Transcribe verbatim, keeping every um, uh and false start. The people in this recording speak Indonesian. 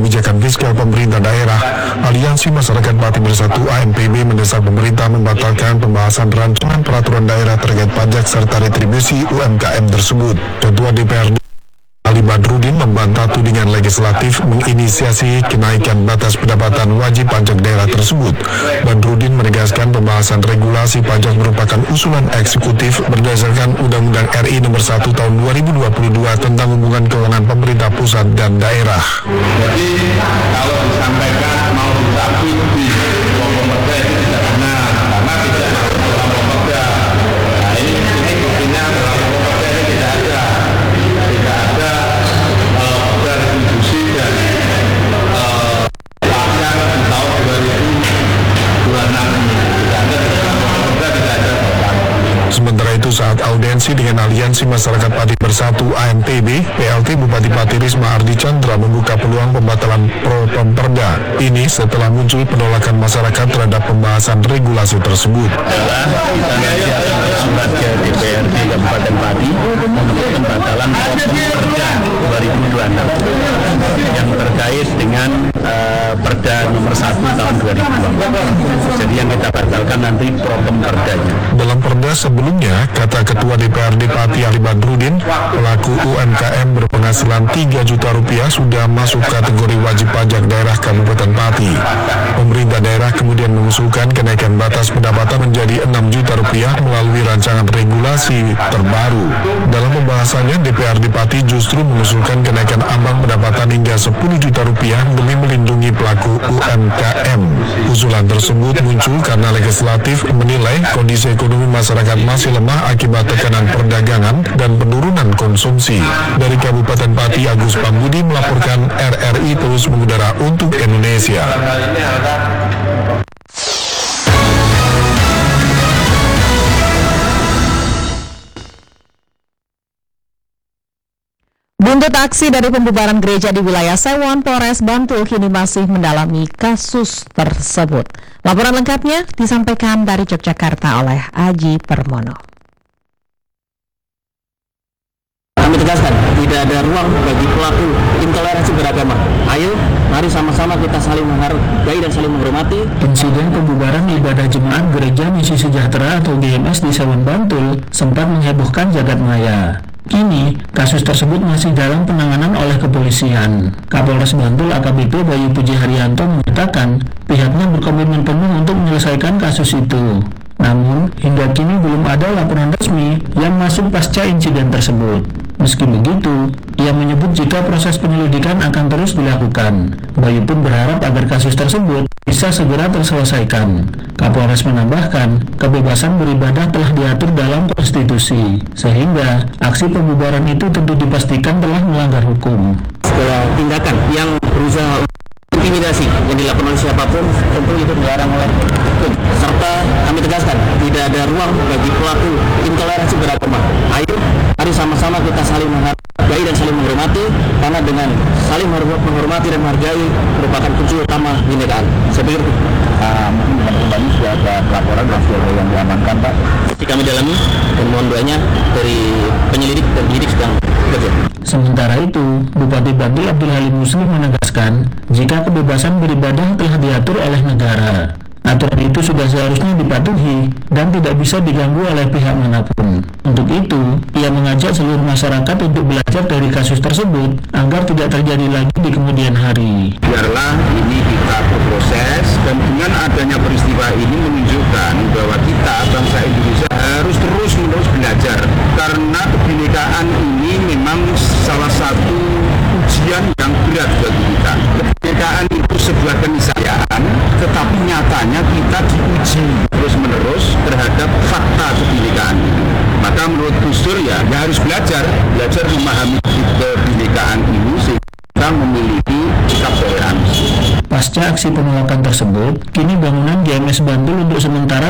kebijakan fiskal pemerintah daerah, Aliansi Masyarakat Pati Bersatu A M P B mendesak pemerintah membatalkan pembahasan rancangan peraturan daerah terkait pajak serta retribusi U M K M tersebut. Ketua D P R D Ali Badrudin membantah tudingan legislatif menginisiasi kenaikan batas pendapatan wajib pajak daerah tersebut. Badrudin menegaskan pembahasan regulasi pajak merupakan usulan eksekutif berdasarkan Undang-Undang R I Nomor satu Tahun dua ribu dua puluh dua tentang hubungan keuangan pemerintah pusat dan daerah. Jadi kalau disampaikan mau ditagih di ruang pemerintah itu tidak benar, karena tidak masuk dalam pemerintah. Nah ini ini buktinya dalam pemerintah ini tidak ada, tidak ada uh, retribusi dan uh, pajak di tahun dua ribu dua puluh enam ini tidak ada dalam pemerintah, tidak ada. Sementara itu saat audiensi dengan Aliansi Masyarakat Pati Bersatu A M P B, P L T Bupati Pati Risma Ardi Chandra membuka peluang pembatalan pro-pemperda. Ini setelah muncul penolakan masyarakat terhadap pembahasan regulasi tersebut. Adalah kita menyiapkan surat ke D P R D Kabupaten Pati untuk pembatalan pro-pemperda dua ribu dua puluh enam yang terkait dengan uh, Perda Nomor satu Tahun dua ribu dua puluh. Jadi yang kita batalkan nanti pro-pemperdanya. Dalam perda sebelumnya, kata Ketua D P R D Pati Ali Badrudin, pelaku U M K M berpenghasilan tiga juta rupiah sudah masuk kategori wajib pajak daerah Kabupaten Pati. Pemerintah daerah kemudian mengusulkan kenaikan batas pendapatan menjadi enam juta rupiah melalui rancangan regulasi terbaru. Dalam pembahasannya, D P R D Pati justru mengusulkan kenaikan ambang pendapatan hingga sepuluh juta rupiah demi melindungi pelaku U M K M. Usulan tersebut muncul karena legislatif menilai kondisi ekonomi masyarakat masih lemah akibat tekanan perdagangan dan penurunan konsumsi. Dari Kabupaten Pati, Agus Pambudi melaporkan R R I terus mengudara untuk Indonesia. Buntut aksi dari pembubaran gereja di wilayah Sewon, Polres Bantul kini masih mendalami kasus tersebut. Laporan lengkapnya disampaikan dari Yogyakarta oleh Aji Permono. Kami tegaskan, tidak ada ruang bagi pelaku intoleransi beragama. Ayo, mari sama-sama kita saling menghargai dan saling menghormati. Insiden pembubaran ibadah jemaat Gereja Misi Sejahtera atau G M S di Sewon, Bantul sempat menghebohkan jagat maya. Kini, kasus tersebut masih dalam penanganan oleh kepolisian. Kapolres Bantul A K B P Bayu Puji Haryanto mengatakan pihaknya berkomitmen penuh untuk menyelesaikan kasus itu. Namun, hingga kini belum ada laporan resmi yang masuk pasca insiden tersebut. Meski begitu, ia menyebut jika proses penyelidikan akan terus dilakukan. Bayu pun berharap agar kasus tersebut bisa segera terselesaikan. Kapolres menambahkan, kebebasan beribadah telah diatur dalam konstitusi, sehingga aksi pembubaran itu tentu dipastikan telah melanggar hukum. Segala tindakan yang berusaha intimidasi yang dilakukan oleh siapapun tentu itu dilarang oleh hukum. Serta kami tegaskan, tidak ada ruang bagi pelaku intoleransi beragama. Ayo, mari sama-sama kita saling menghargai dan saling menghormati, karena dengan saling menghormati dan menghargai merupakan kunci utama kebinekaan. Saya pikir itu. Uh, mungkin dengan kembali sudah ada laporan dan sudah ada yang diamankan, Pak. Jadi kami dalami dan mohon doanya dari penyelidik dan penyidik sedang bekerja. Sementara itu, Bupati Bantul Abdul Halim Muslim menegaskan jika kebebasan beribadah telah diatur oleh negara. Aturan itu sudah seharusnya dipatuhi dan tidak bisa diganggu oleh pihak manapun. Untuk itu, ia mengajak seluruh masyarakat untuk belajar dari kasus tersebut agar tidak terjadi lagi di kemudian hari. Biarlah ini kita berproses, dan dengan adanya peristiwa ini menunjukkan bahwa kita bangsa Indonesia harus terus menerus belajar, karena kebinekaan ini memang salah satu ujian yang berat bagi kita. Kebinekaan itu sebuah keniscayaan, tetapi nyatanya kita diuji terus-menerus terhadap fakta kebinekaan ini. Maka menurut Gus Dur ya, ya harus belajar, belajar memahami kebinekaan ini sehingga memiliki sikap toleransi. Pasca aksi penolakan tersebut, kini bangunan G M S Bantul untuk sementara